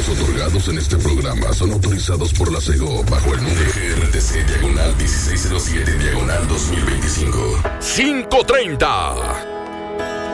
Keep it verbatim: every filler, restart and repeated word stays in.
otorgados en este programa son autorizados por la SEGO bajo el número G R T C diagonal dieciséis cero siete diagonal dos mil veinticinco. cinco treinta.